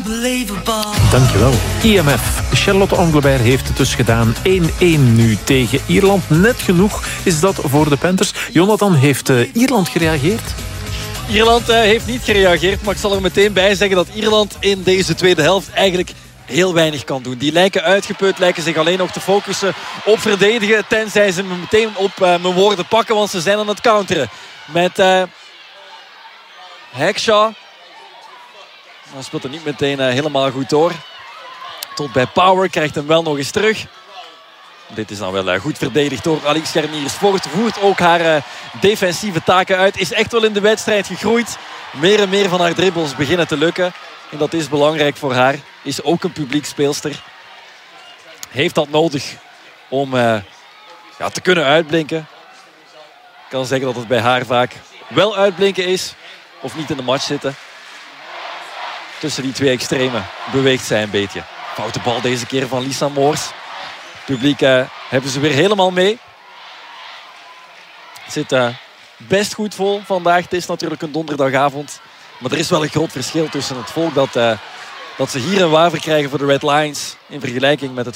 Dankjewel. IMF. Charlotte Anglebert heeft het dus gedaan. 1-1 nu tegen Ierland. Net genoeg is dat voor de Panthers. Jonathan, heeft Ierland gereageerd? Ierland heeft niet gereageerd, maar ik zal er meteen bij zeggen dat Ierland in deze tweede helft eigenlijk heel weinig kan doen. Die lijken uitgeput, lijken zich alleen nog te focussen op verdedigen, tenzij ze me meteen op mijn woorden pakken, want ze zijn aan het counteren. Met Hackshaw. Dan speelt het niet meteen helemaal goed door. Tot bij Power, krijgt hem wel nog eens terug. Dit is dan wel goed verdedigd door Alix Scherniers. Voert ook haar defensieve taken uit. Is echt wel in de wedstrijd gegroeid. Meer en meer van haar dribbles beginnen te lukken. En dat is belangrijk voor haar. Is ook een publiekspeelster. Heeft dat nodig om te kunnen uitblinken. Ik kan zeggen dat het bij haar vaak wel uitblinken is. Of niet in de match zitten. Tussen die twee extremen beweegt zij een beetje. Foute bal deze keer van Lisa Moors. Het publiek hebben ze weer helemaal mee. Het zit best goed vol vandaag. Het is natuurlijk een donderdagavond. Maar er is wel een groot verschil tussen het volk dat ze hier een waver krijgen voor de Red Lions. In vergelijking met het